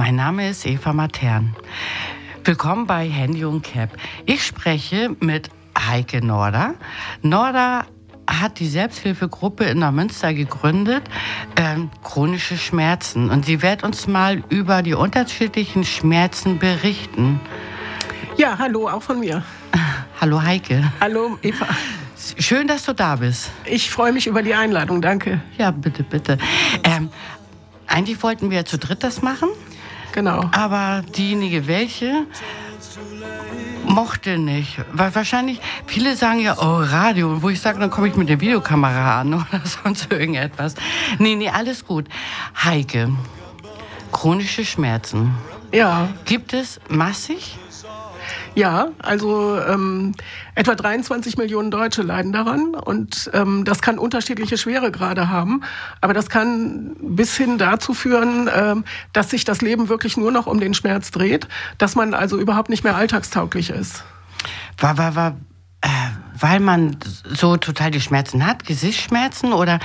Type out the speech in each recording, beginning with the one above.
Mein Name ist Eva Matern. Willkommen bei Handy und Cap. Ich spreche mit Heike Norder. Norder hat die Selbsthilfegruppe in Neumünster gegründet, chronische Schmerzen. Und sie wird uns mal über die unterschiedlichen Schmerzen berichten. Ja, hallo, auch von mir. Hallo Heike. Hallo Eva. Schön, dass du da bist. Ich freue mich über die Einladung, danke. Ja, bitte, bitte. Eigentlich wollten wir zu dritt das machen. Genau. Aber diejenige, welche, mochte nicht. Weil wahrscheinlich, viele sagen ja, oh, Radio. Wo ich sage, dann komme ich mit der Videokamera an oder sonst irgendetwas. Nee, alles gut. Heike, chronische Schmerzen. Ja. Gibt es massig? Ja, also etwa 23 Millionen Deutsche leiden daran und das kann unterschiedliche Schweregrade haben, aber das kann bis hin dazu führen, dass sich das Leben wirklich nur noch um den Schmerz dreht, dass man also überhaupt nicht mehr alltagstauglich ist. Weil man so total die Schmerzen hat, Gesichtsschmerzen oder...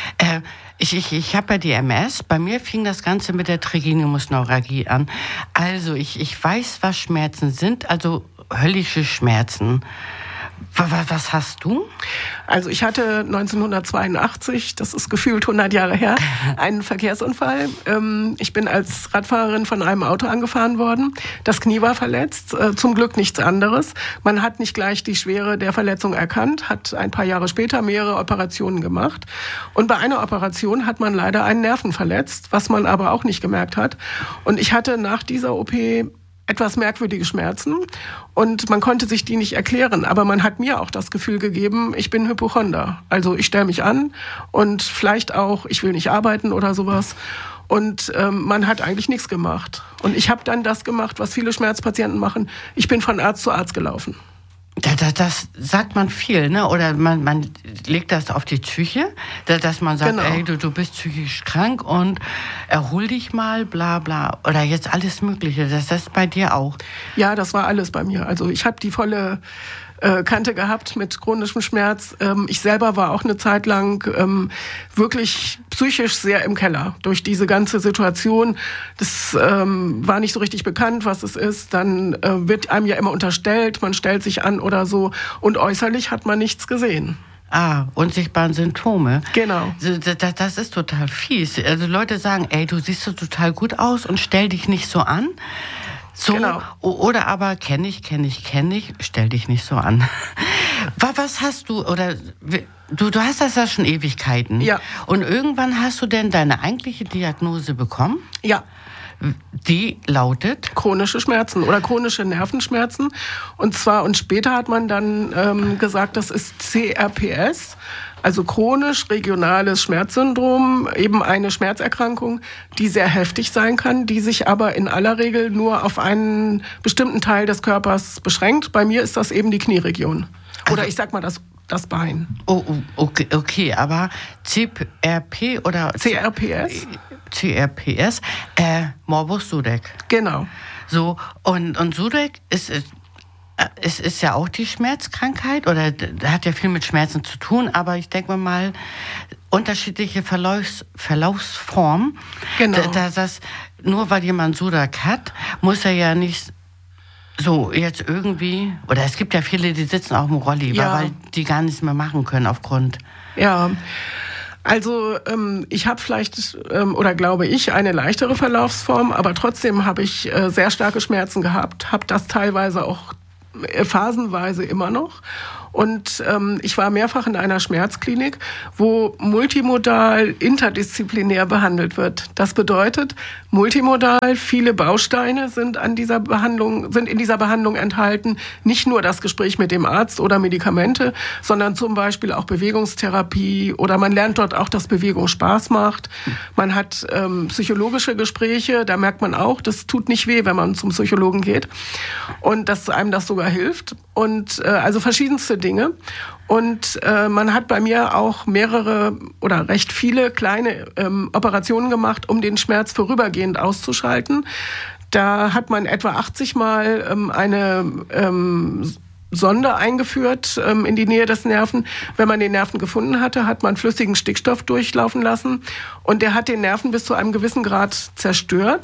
Ich habe ja die MS. Bei mir fing das Ganze mit der Trigeminusneuralgie an. Also ich weiß, was Schmerzen sind, also höllische Schmerzen. Was hast du? Also ich hatte 1982, das ist gefühlt 100 Jahre her, einen Verkehrsunfall. Ich bin als Radfahrerin von einem Auto angefahren worden. Das Knie war verletzt, zum Glück nichts anderes. Man hat nicht gleich die Schwere der Verletzung erkannt, hat ein paar Jahre später mehrere Operationen gemacht. Und bei einer Operation hat man leider einen Nerven verletzt, was man aber auch nicht gemerkt hat. Und ich hatte nach dieser OP etwas merkwürdige Schmerzen und man konnte sich die nicht erklären, aber man hat mir auch das Gefühl gegeben, ich bin Hypochonder. Also ich stelle mich an und vielleicht auch, ich will nicht arbeiten oder sowas. Und man hat eigentlich nichts gemacht. Und ich habe dann das gemacht, was viele Schmerzpatienten machen. Ich bin von Arzt zu Arzt gelaufen. Das sagt man viel, ne? Oder man legt das auf die Psyche, dass man sagt, genau. Ey, du bist psychisch krank und erhol dich mal, bla bla. Oder jetzt alles Mögliche. Das ist bei dir auch. Ja, das war alles bei mir. Also ich habe die volle Kante gehabt mit chronischem Schmerz. Ich selber war auch eine Zeit lang wirklich psychisch sehr im Keller durch diese ganze Situation. Das war nicht so richtig bekannt, was es ist. Dann wird einem ja immer unterstellt, man stellt sich an oder so. Und äußerlich hat man nichts gesehen. Unsichtbare Symptome. Genau. Das ist total fies. Also Leute sagen, ey, du siehst so total gut aus und stell dich nicht so an. So, genau. Oder aber kenn ich, stell dich nicht so an. Was hast du, oder du hast das ja schon Ewigkeiten. Ja. Und irgendwann hast du denn deine eigentliche Diagnose bekommen? Ja. Die lautet? Chronische Schmerzen oder chronische Nervenschmerzen. Und später hat man dann gesagt, das ist CRPS. Also chronisch regionales Schmerzsyndrom, eben eine Schmerzerkrankung, die sehr heftig sein kann, die sich aber in aller Regel nur auf einen bestimmten Teil des Körpers beschränkt. Bei mir ist das eben die Knieregion. Oder also, ich sag mal das Bein. Okay, aber CRP oder... CRPS, Morbus Sudeck. Genau. So, und Sudeck ist ja auch die Schmerzkrankheit oder hat ja viel mit Schmerzen zu tun, aber ich denke mal, unterschiedliche Verlaufsformen. Genau. Das, nur weil jemand Sudeck hat, muss er ja nicht so jetzt irgendwie, oder es gibt ja viele, die sitzen auf dem Rolli, ja, weil die gar nichts mehr machen können aufgrund... Ja, also ich habe vielleicht, oder glaube ich, eine leichtere Verlaufsform, aber trotzdem habe ich sehr starke Schmerzen gehabt, habe das teilweise auch phasenweise immer noch. Und ich war mehrfach in einer Schmerzklinik, wo multimodal interdisziplinär behandelt wird. Das bedeutet, multimodal, viele Bausteine sind in dieser Behandlung enthalten. Nicht nur das Gespräch mit dem Arzt oder Medikamente, sondern zum Beispiel auch Bewegungstherapie oder man lernt dort auch, dass Bewegung Spaß macht. Man hat psychologische Gespräche, da merkt man auch, das tut nicht weh, wenn man zum Psychologen geht und dass einem das sogar hilft. Und also verschiedenste Dinge. Und man hat bei mir auch mehrere oder recht viele kleine Operationen gemacht, um den Schmerz vorübergehend auszuschalten. Da hat man etwa 80 Mal eine Sonde eingeführt in die Nähe des Nerven. Wenn man den Nerven gefunden hatte, hat man flüssigen Stickstoff durchlaufen lassen. Und der hat den Nerven bis zu einem gewissen Grad zerstört.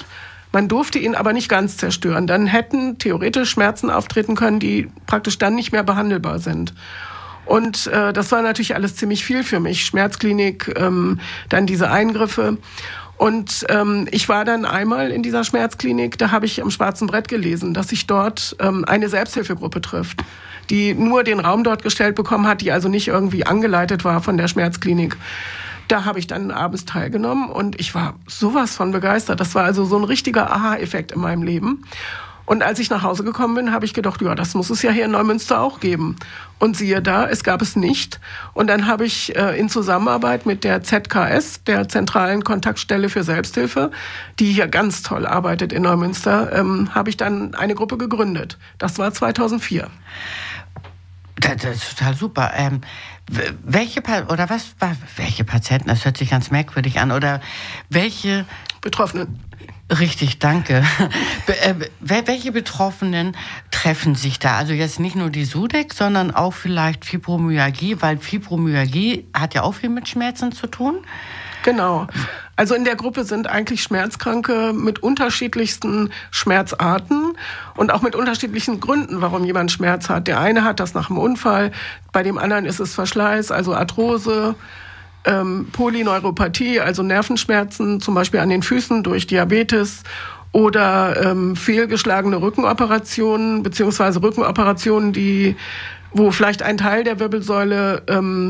Man durfte ihn aber nicht ganz zerstören. Dann hätten theoretisch Schmerzen auftreten können, die praktisch dann nicht mehr behandelbar sind. Und das war natürlich alles ziemlich viel für mich. Schmerzklinik, dann diese Eingriffe. Und ich war dann einmal in dieser Schmerzklinik, da habe ich am schwarzen Brett gelesen, dass sich dort eine Selbsthilfegruppe trifft, die nur den Raum dort gestellt bekommen hat, die also nicht irgendwie angeleitet war von der Schmerzklinik. Da habe ich dann abends teilgenommen und ich war sowas von begeistert. Das war also so ein richtiger Aha-Effekt in meinem Leben. Und als ich nach Hause gekommen bin, habe ich gedacht, ja, das muss es ja hier in Neumünster auch geben. Und siehe da, es gab es nicht. Und dann habe ich in Zusammenarbeit mit der ZKS, der Zentralen Kontaktstelle für Selbsthilfe, die hier ganz toll arbeitet in Neumünster, habe ich dann eine Gruppe gegründet. Das war 2004. Das ist total super. Welche Patienten, das hört sich ganz merkwürdig an, oder welche Betroffenen? Richtig, danke. Welche Betroffenen treffen sich da? Also jetzt nicht nur die SUDEC, sondern auch vielleicht Fibromyalgie, weil Fibromyalgie hat ja auch viel mit Schmerzen zu tun. Genau. Also in der Gruppe sind eigentlich Schmerzkranke mit unterschiedlichsten Schmerzarten und auch mit unterschiedlichen Gründen, warum jemand Schmerz hat. Der eine hat das nach einem Unfall, bei dem anderen ist es Verschleiß, also Arthrose, Polyneuropathie, also Nervenschmerzen, zum Beispiel an den Füßen durch Diabetes oder fehlgeschlagene Rückenoperationen, beziehungsweise Rückenoperationen, wo vielleicht ein Teil der Wirbelsäule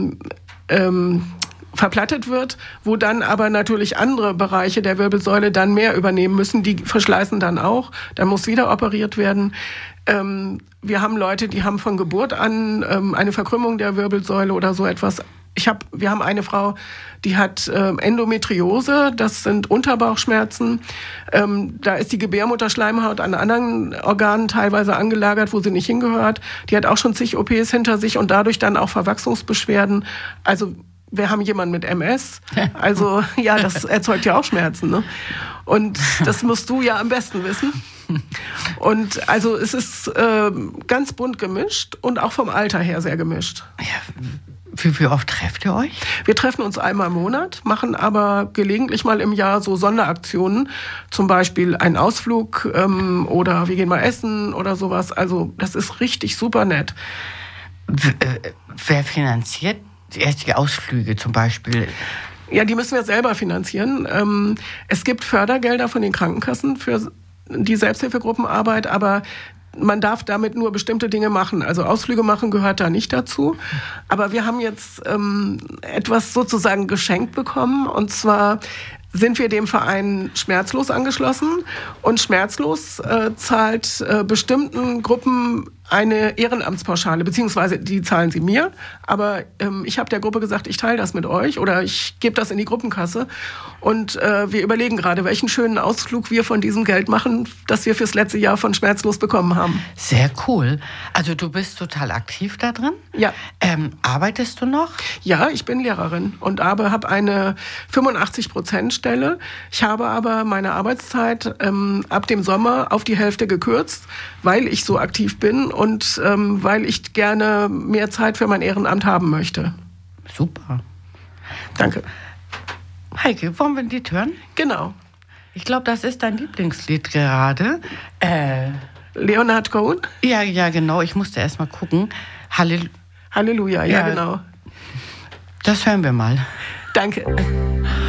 verplattet wird, wo dann aber natürlich andere Bereiche der Wirbelsäule dann mehr übernehmen müssen. Die verschleißen dann auch. Dann muss wieder operiert werden. Wir haben Leute, die haben von Geburt an eine Verkrümmung der Wirbelsäule oder so etwas. Wir haben eine Frau, die hat Endometriose, das sind Unterbauchschmerzen. Da ist die Gebärmutterschleimhaut an anderen Organen teilweise angelagert, wo sie nicht hingehört. Die hat auch schon zig OPs hinter sich und dadurch dann auch Verwachsungsbeschwerden. Also wir haben jemanden mit MS. Also ja, das erzeugt ja auch Schmerzen, ne? Und das musst du ja am besten wissen. Und also es ist ganz bunt gemischt und auch vom Alter her sehr gemischt. Ja. Wie oft trefft ihr euch? Wir treffen uns einmal im Monat, machen aber gelegentlich mal im Jahr so Sonderaktionen. Zum Beispiel einen Ausflug oder wir gehen mal essen oder sowas. Also das ist richtig super nett. Wer finanziert die Ausflüge zum Beispiel? Ja, die müssen wir selber finanzieren. Es gibt Fördergelder von den Krankenkassen für die Selbsthilfegruppenarbeit, aber man darf damit nur bestimmte Dinge machen. Also Ausflüge machen gehört da nicht dazu. Aber wir haben jetzt etwas sozusagen geschenkt bekommen. Und zwar sind wir dem Verein Schmerzlos angeschlossen. Und Schmerzlos zahlt bestimmten Gruppen eine Ehrenamtspauschale, beziehungsweise die zahlen sie mir. Aber ich habe der Gruppe gesagt, ich teile das mit euch oder ich gebe das in die Gruppenkasse. Und wir überlegen gerade, welchen schönen Ausflug wir von diesem Geld machen, das wir fürs letzte Jahr von Schmerzlos bekommen haben. Sehr cool. Also du bist total aktiv da drin? Ja. Arbeitest du noch? Ja, ich bin Lehrerin und habe eine 85%-Stelle. Ich habe aber meine Arbeitszeit ab dem Sommer auf die Hälfte gekürzt, weil ich so aktiv bin und weil ich gerne mehr Zeit für mein Ehrenamt haben möchte. Super. Danke. Heike, wollen wir ein Lied hören? Genau. Ich glaube, das ist dein Lieblingslied gerade. Leonard Cohen? Ja, genau. Ich musste erst mal gucken. Halleluja, ja, genau. Das hören wir mal. Danke.